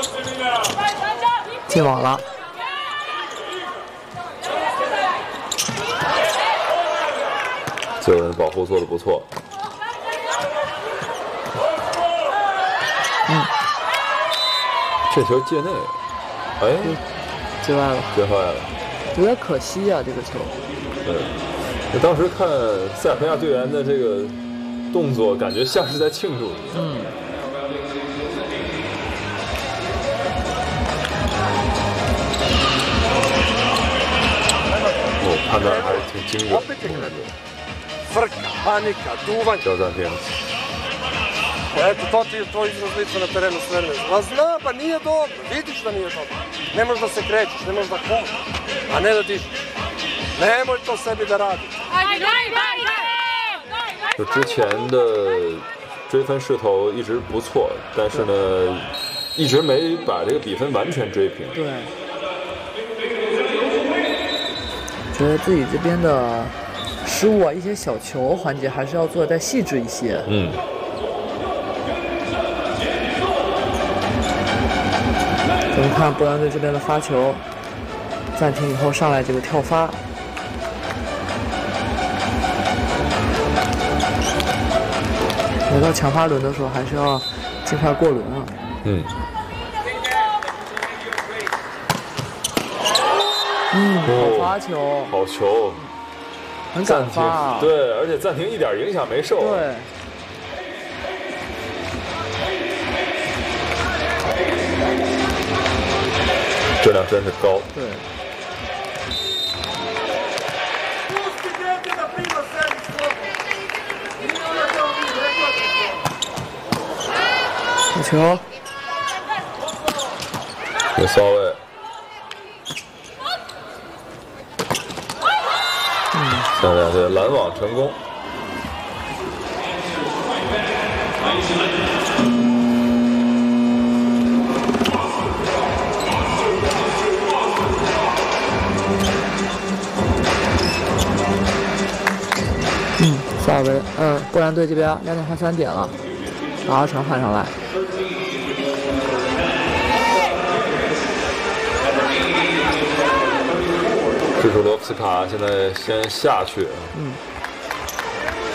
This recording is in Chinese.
进网了。 救人保护做得不错。这球界内，哎， 界外了， 界外了， 有点可惜啊，这个球。 对，我当时看塞尔维亚队员的这个动作，感觉像是在庆祝。判断还是挺精准的。叫暂停。 Eto, to izraz lica na terenu sve vreme. Ma zna, pa nije dobro, vidiš da nije dobro. Ne možeš da se krećeš, ne možeš da komaš, a ne da dižeš. Nemoj to sebi da radiš. 就之前的追分势头一直不错，但是呢，一直没把这个比分完全追平。 对，觉得自己这边的失误啊，一些小球环节还是要做得再细致一些。我们看波兰队这边的发球，暂停以后上来这个跳发。来到强发轮的时候，还是要尽快过轮啊。好发球， 好球， 很敢发啊。 对，而且暂停一点影响没受。 对。 质量真是高。 对。好球。 有骚位。塞尔维亚队拦网成功。 塞尔维波兰队这边2点换3点了，把阿成换上来。 这是罗夫斯卡现在先下去。